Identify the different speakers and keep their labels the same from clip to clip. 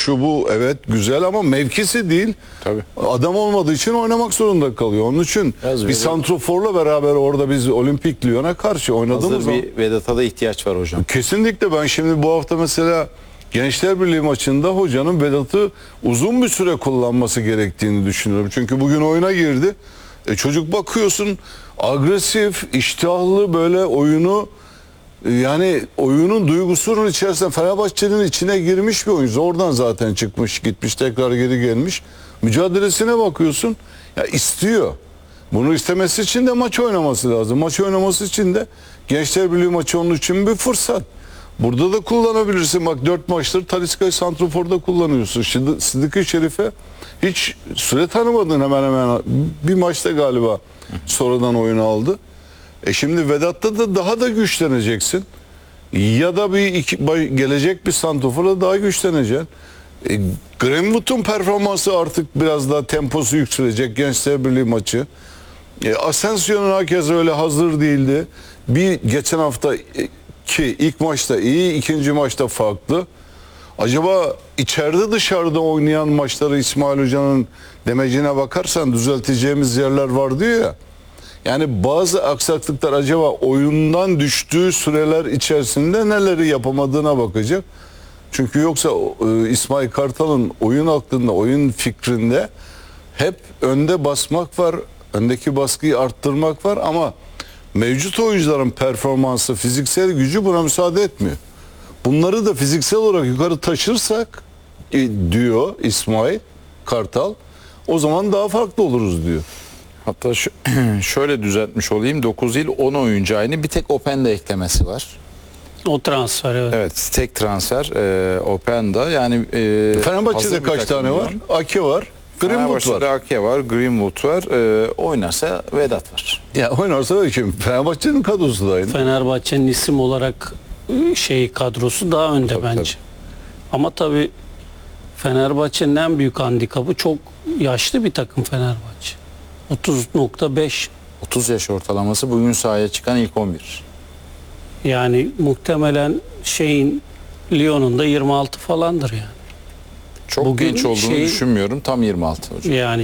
Speaker 1: şu bu evet güzel ama mevkisi değil.
Speaker 2: Tabii.
Speaker 1: Adam olmadığı için oynamak zorunda kalıyor. Onun için bir santroforla beraber orada biz Olimpik Lyon'a karşı oynadığımız
Speaker 2: Hazır
Speaker 1: zaman
Speaker 2: bir Vedat'a da ihtiyaç var hocam.
Speaker 1: kesinlikle ben şimdi bu hafta mesela Gençler Birliği maçında hocanın Vedat'ı uzun bir süre kullanması gerektiğini düşünüyorum. Çünkü bugün oyuna girdi. Çocuk bakıyorsun agresif, iştahlı böyle oyunu yani oyunun duygusunun içerisinde Fenerbahçe'nin içine girmiş bir oyuncu. Oradan zaten çıkmış, gitmiş, tekrar geri gelmiş. Mücadelesine bakıyorsun. Ya istiyor. Bunu istemesi için de maç oynaması lazım. Maç oynaması için de Gençler Birliği maçı onun için bir fırsat. Burada da kullanabilirsin. Bak 4 maçtır Talisca'yı santroforda kullanıyorsun. Şimdi Sıdıkı Şerif'e hiç süre tanımadın hemen hemen. Bir maçta galiba sonradan oyunu aldı. Şimdi Vedat'ta da daha da güçleneceksin. Ya da gelecek bir santroforla daha güçleneceksin. Greenwood'un performansı artık biraz daha temposu yükselecek Gençler Birliği maçı. Asensio'nun herkes öyle hazır değildi. Bir geçen hafta ki ilk maçta iyi, ikinci maçta farklı. Acaba içeride dışarıda oynayan maçları İsmail Hoca'nın demecine bakarsan düzelteceğimiz yerler var diyor ya. Yani bazı aksaklıklar acaba oyundan düştüğü süreler içerisinde neleri yapamadığına bakacak. Çünkü yoksa İsmail Kartal'ın oyun aklında, oyun fikrinde hep önde basmak var, öndeki baskıyı arttırmak var ama mevcut oyuncuların performansı, fiziksel gücü buna müsaade etmiyor. Bunları da fiziksel olarak yukarı taşırsak diyor İsmail Kartal, o zaman daha farklı oluruz diyor.
Speaker 2: Hatta şöyle düzeltmiş olayım. 9 il 10 oyuncu aynı. Bir tek Openda eklemesi var.
Speaker 3: O transfer evet.
Speaker 2: Evet, tek transfer Openda. Yani
Speaker 1: Fenerbahçe'de kaç tane var? Ake var. Greenwood var.
Speaker 2: Ake var, Greenwood var. Oynarsa Vedat var.
Speaker 1: Ya oynarsa da kim? Fenerbahçe'nin kadrosu da aynı.
Speaker 3: Fenerbahçe'nin isim olarak kadrosu daha önde
Speaker 2: Tabii,
Speaker 3: bence.
Speaker 2: tabii.
Speaker 3: Ama tabii Fenerbahçe'nin en büyük handikapı çok yaşlı bir takım Fenerbahçe. 30.5
Speaker 2: 30 yaş ortalaması bugün sahaya çıkan ilk 11.
Speaker 3: yani muhtemelen Lyon'un da 26 falandır yani.
Speaker 2: Çok
Speaker 3: Bugün
Speaker 2: genç olduğunu düşünmüyorum. Tam 26 hocam.
Speaker 3: Yani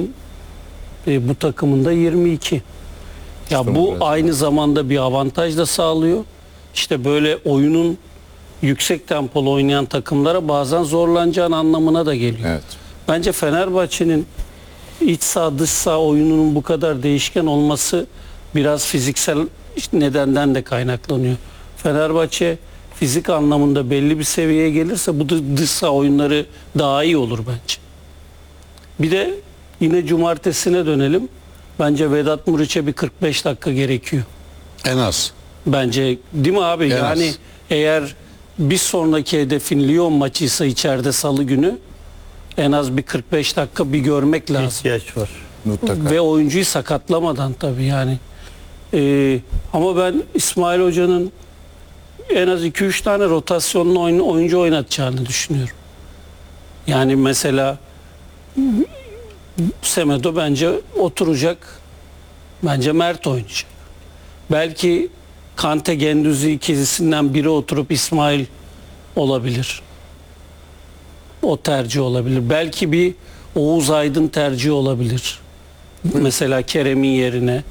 Speaker 3: bu takımın da 22. Ya
Speaker 2: İşte
Speaker 3: bu aynı zamanda bir avantaj da sağlıyor. İşte böyle oyunun yüksek tempolu oynayan takımlara bazen zorlanacağın anlamına da geliyor.
Speaker 2: Evet.
Speaker 3: Bence Fenerbahçe'nin iç saha dış saha oyununun bu kadar değişken olması biraz fiziksel nedenden de kaynaklanıyor. Fenerbahçe fizik anlamında belli bir seviyeye gelirse bu dış saha oyunları daha iyi olur bence. Bir de yine cumartesine dönelim. Bence Vedat Muriç'e bir 45 dakika gerekiyor.
Speaker 1: En az.
Speaker 3: Bence değil mi abi?
Speaker 1: En
Speaker 3: yani
Speaker 1: az.
Speaker 3: eğer bir sonraki hedefin Lyon maçıysa içeride salı günü en az bir 45 dakika bir görmek lazım.
Speaker 4: İhtiyaç var.
Speaker 2: Mutlaka.
Speaker 3: Ve oyuncuyu sakatlamadan tabii yani. Ama ben İsmail Hoca'nın en az 2-3 tane rotasyonlu oyuncu oynatacağını düşünüyorum. Yani mesela Semedo bence oturacak. Bence Mert oynayacak. Belki Kante Gendüzi ikilisinden biri oturup İsmail olabilir. O tercih olabilir. Belki bir Oğuz Aydın tercih olabilir. Mesela Kerem'in yerine.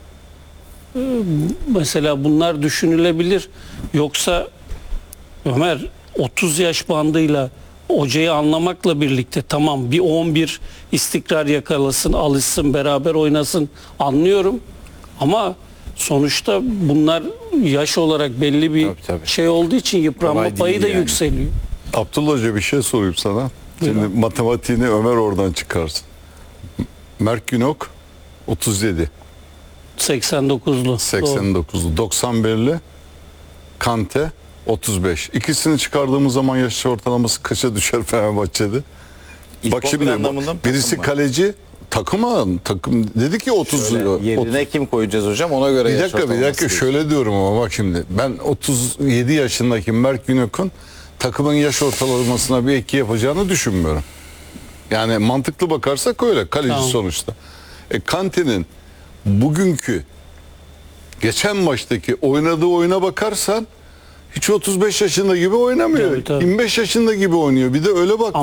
Speaker 3: Mesela bunlar düşünülebilir. Yoksa Ömer 30 yaş bandıyla hocayı anlamakla birlikte tamam bir 11 istikrar yakalasın, alışsın, beraber oynasın anlıyorum. Ama sonuçta bunlar yaş olarak belli bir
Speaker 2: tabii.
Speaker 3: Olduğu için yıpranma
Speaker 2: Kolay
Speaker 3: payı da
Speaker 2: değil yani.
Speaker 3: yükseliyor.
Speaker 1: Abdullah Hoca bir şey sorayım sana. Şimdi matematiğini Ömer oradan çıkarsın. Mert Günok 37.
Speaker 3: 89'lu.
Speaker 1: 89'lu. 91'li Kante 35. İkisini çıkardığımız zaman yaş ortalaması kaça düşer Fenerbahçe'de?
Speaker 2: İlk
Speaker 1: Bak
Speaker 2: 11
Speaker 1: şimdi
Speaker 2: anlamında mı,
Speaker 1: birisi
Speaker 2: takım mı?
Speaker 1: kaleci takım dedi ki 30.
Speaker 2: Yerine kim koyacağız hocam? Ona göre
Speaker 1: Bir
Speaker 2: yaş
Speaker 1: dakika
Speaker 2: ortalaması
Speaker 1: şöyle diyorum ama bak şimdi ben 37 yaşındaki Mert Günok'un takımın yaş ortalamasına bir etki yapacağını düşünmüyorum. Yani mantıklı bakarsak öyle kaleci
Speaker 3: Tamam.
Speaker 1: sonuçta. Kante'nin bugünkü geçen maçtaki oynadığı oyuna bakarsan hiç 35 yaşında gibi oynamıyor.
Speaker 3: Tabii, tabii.
Speaker 1: 25 yaşında gibi oynuyor. Bir de öyle bak.